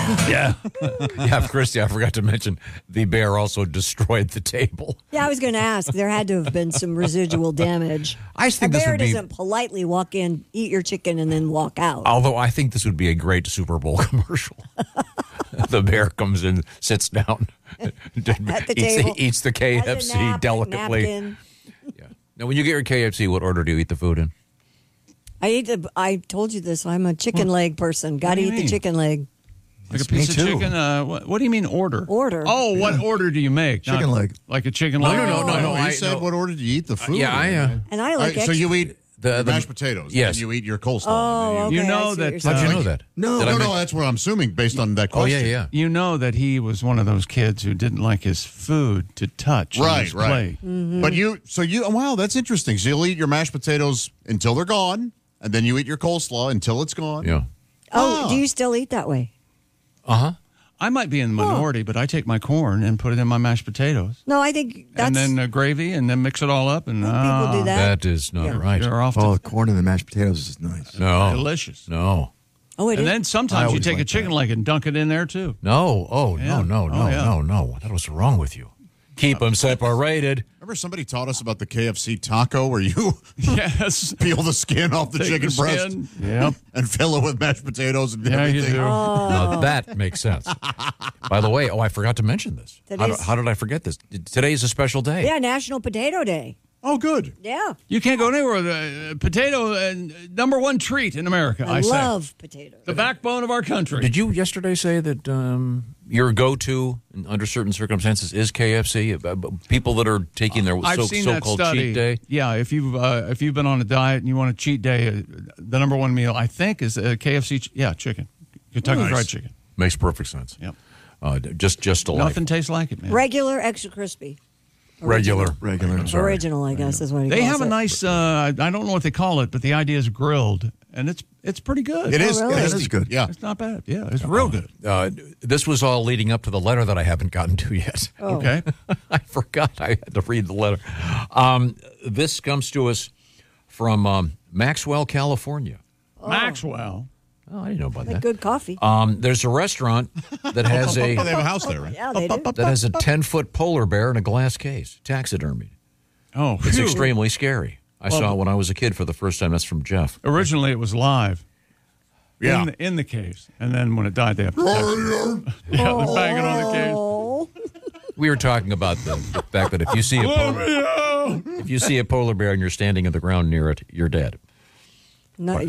Yeah. Yeah, Christy, I forgot to mention the bear also destroyed the table. Yeah, I was going to ask. There had to have been some residual damage. I think a this bear would be, doesn't politely walk in, eat your chicken, and then walk out. although I think this would be a great Super Bowl commercial. The bear comes in, sits down, At the table. eats the Has a KFC delicately. napkin. Yeah. Now, when you get your KFC, what order do you eat the food in? I told you this. I'm a chicken leg person. Got to do you eat the mean? chicken leg. Like a piece of chicken? What do you mean order? Order. Oh, what order do you make? Chicken Not leg. Like a chicken leg? No. I said, what order do you eat the food? And I like So you eat the mashed potatoes. yes. And you eat your coleslaw. Oh, okay. You I know see what that, you're saying. How'd you know that? No, that's what I'm assuming based on that Oh, question. yeah. You know that he was one of those kids who didn't like his food to touch on his plate. But wow, that's interesting. So you'll eat your mashed potatoes until they're gone, and then you eat your coleslaw until it's gone. Yeah. Oh, do you still eat that way? Uh-huh. I might be in the minority, but I take my corn and put it in my mashed potatoes. No, I think that's... And then gravy, and then mix it all up. And people do that. That is not right. You're off Oh, to the corn and the mashed potatoes is nice. No. delicious. No. Oh, it And is? then I sometimes you always take a like chicken that. leg and dunk it in there, too. No. Oh, Yeah. no. Oh, yeah. No. What was wrong with you? Keep them separated. Remember somebody taught us about the KFC taco where you Yes. peel the skin off the Take chicken the breast skin. Yep. and fill it with mashed potatoes and Yeah, you everything. do. Now, that makes sense. By the way, I forgot to mention this. How did I forget this? Today's a special day. Yeah, National Potato Day. Oh, good. Yeah. You can't go anywhere with potato, number one treat in America, I say. love potatoes. The backbone of our country. Did you yesterday say that your go-to under certain circumstances is KFC? People that are taking their I've seen that so-called study. cheat day? Yeah, if you've been on a diet and you want a cheat day, the number one meal, I think, is KFC. Chicken. Kentucky Fried Chicken. Makes perfect sense. Yep. Just a Nothing tastes like it, man. Regular, extra crispy. Regular. I'm sorry. Original, I guess, is what he They calls have a it. nice, I don't know what they call it, but the idea is grilled, and it's pretty good. It is. really? It is good. Yeah. It's not bad. Yeah, it's real good. This was all leading up to the letter that I haven't gotten to yet. Oh. Okay. I forgot I had to read the letter. This comes to us from Maxwell, California. Maxwell. Oh, I didn't know about Like that. good coffee. There's a restaurant that has They have a house there, right? Yeah, they do. that has a 10-foot polar bear in a glass case, taxidermied. Oh, It's phew. extremely scary. I saw it when I was a kid for the first time. That's from Jeff. Originally, it was live. Yeah. In the case, and then when it died, they have to they're banging on the case. Oh. We were talking about the fact that if you see a polar bear and you're standing on the ground near it, you're dead. No,